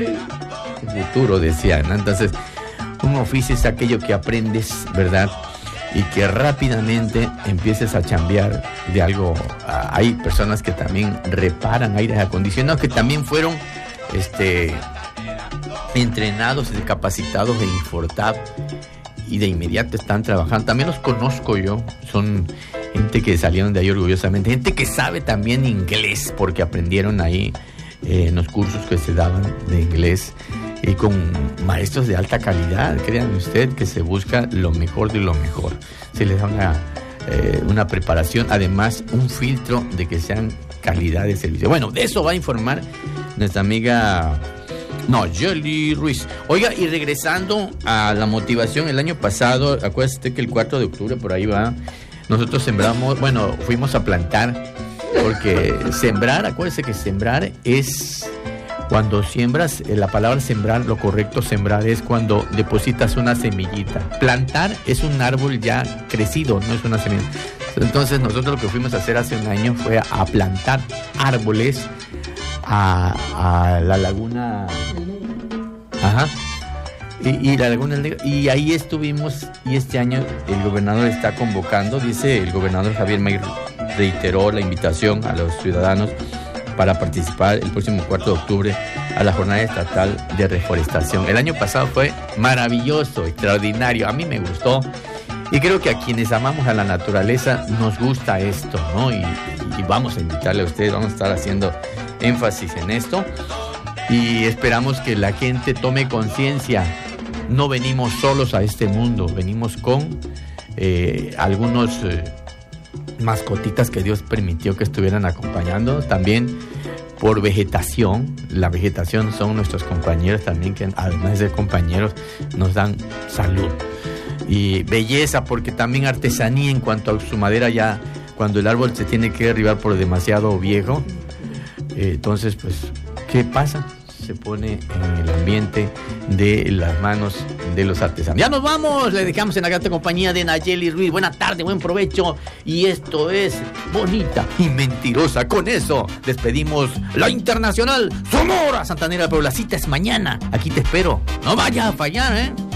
futuro, decía, ¿no? Entonces, un oficio es aquello que aprendes, ¿verdad? Y que rápidamente empieces a chambear de algo. Hay personas que también reparan aires acondicionados, que también fueron entrenados, capacitados en Infortab, y de inmediato están trabajando. También los conozco yo, son gente que salieron de ahí orgullosamente, gente que sabe también inglés, porque aprendieron ahí en los cursos que se daban de inglés, y con maestros de alta calidad. Créanme usted que se busca lo mejor de lo mejor. Se les da una preparación, además un filtro de que sean calidad de servicio. Bueno, de eso va a informar nuestra amiga Nayeli Ruiz. Oiga, y regresando a la motivación, el año pasado, acuérdate que el 4 de octubre por ahí va, nosotros sembramos, bueno, fuimos a plantar, porque sembrar, acuérdese que sembrar es cuando siembras, la palabra sembrar, lo correcto sembrar es cuando depositas una semillita. Plantar es un árbol ya crecido, no es una semilla. Entonces nosotros lo que fuimos a hacer hace un año fue a plantar árboles a la laguna. Ajá. Y la Laguna del Negro, y ahí estuvimos, y este año el gobernador está convocando, dice el gobernador Javier May, reiteró la invitación a los ciudadanos para participar el próximo 4 de octubre a la Jornada Estatal de Reforestación. El año pasado fue maravilloso, extraordinario, a mí me gustó, y creo que a quienes amamos a la naturaleza nos gusta esto, ¿no? Y vamos a invitarle a ustedes, vamos a estar haciendo énfasis en esto, y esperamos que la gente tome conciencia. No venimos solos a este mundo, venimos con algunos mascotitas que Dios permitió que estuvieran acompañando, también por vegetación. La vegetación son nuestros compañeros también, que además de compañeros nos dan salud y belleza, porque también artesanía en cuanto a su madera. Ya cuando el árbol se tiene que derribar por demasiado viejo, entonces pues ¿qué pasa? Se pone en el ambiente de las manos de los artesanos. Ya nos vamos, le dejamos en la grata compañía de Nayeli Ruiz. Buena tarde, buen provecho, y esto es Bonita y Mentirosa. Con eso despedimos la Internacional Sonora Santanera, pero la cita es mañana. Aquí te espero, no vaya a fallar,